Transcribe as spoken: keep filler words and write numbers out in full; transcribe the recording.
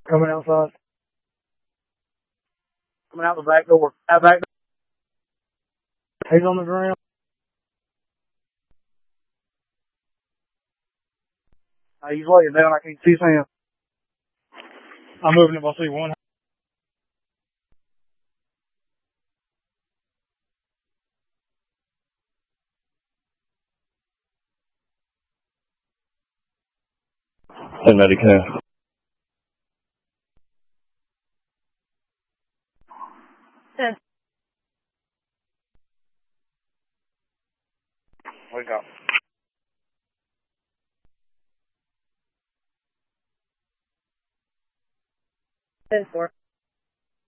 Coming outside. Coming out the back door. Out back door. He's on the ground. Uh, he's laying down. I can't see his hand. I'm moving if I see one. ten Medicare. ten. Wake up. ten four.